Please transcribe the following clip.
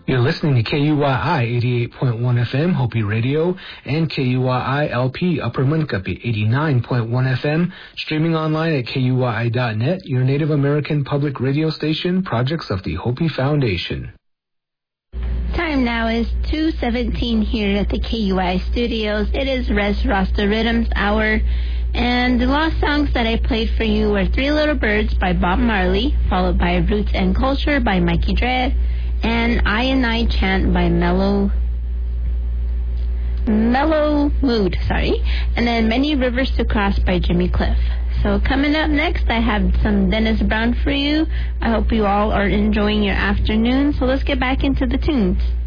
You're listening to KUYI 88.1 FM, Hopi Radio, and KUYI LP, Upper Munkapi 89.1 FM, streaming online at KUYI.net, your Native American public radio station, projects of the Hopi Foundation. Time now is 2:17 here at the KUYI studios. It is Res Rasta Rhythms Hour, and the last songs that I played for you were Three Little Birds by Bob Marley, followed by Roots and Culture by Mikey Dread, and I and I Chant by Mellow Mood, and then Many Rivers to Cross by Jimmy Cliff. So coming up next, I have some Dennis Brown for you. I hope you all are enjoying your afternoon, so let's get back into the tunes.